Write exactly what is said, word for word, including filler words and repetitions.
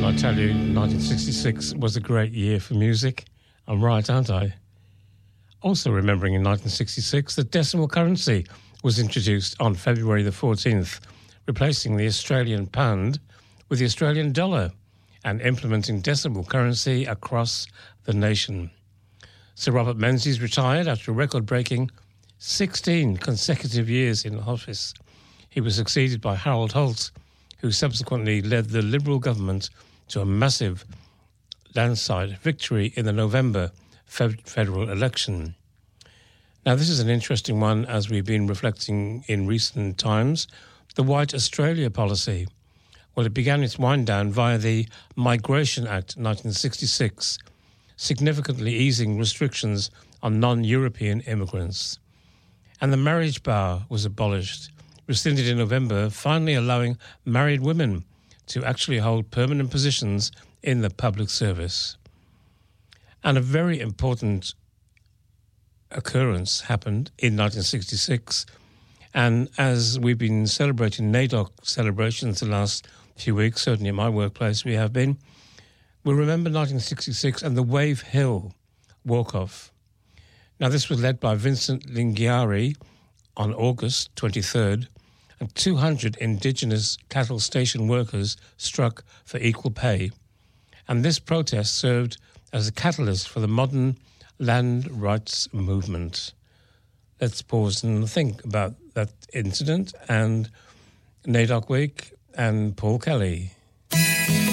I tell you, nineteen sixty-six was a great year for music? I'm right, aren't I? Also remembering in nineteen sixty-six, the decimal currency was introduced on February the fourteenth, replacing the Australian pound with the Australian dollar and implementing decimal currency across the nation. Sir Robert Menzies retired after a record-breaking sixteen consecutive years in office. He was succeeded by Harold Holt, who subsequently led the Liberal government to a massive landslide victory in the November federal election. Now, this is an interesting one, as we've been reflecting in recent times, the White Australia policy. Well, it began its wind down via the Migration Act nineteen sixty-six, significantly easing restrictions on non-European immigrants. And the marriage bar was abolished, rescinded in November, finally allowing married women to actually hold permanent positions in the public service. And a very important occurrence happened in nineteen sixty-six, and as we've been celebrating NAIDOC celebrations the last few weeks, certainly at my workplace we have been, we remember nineteen sixty-six and the Wave Hill walk-off. Now, this was led by Vincent Lingiari on August twenty-third, and two hundred Indigenous cattle station workers struck for equal pay. And this protest served as a catalyst for the modern land rights movement. Let's pause and think about that incident and NAIDOC Week and Paul Kelly.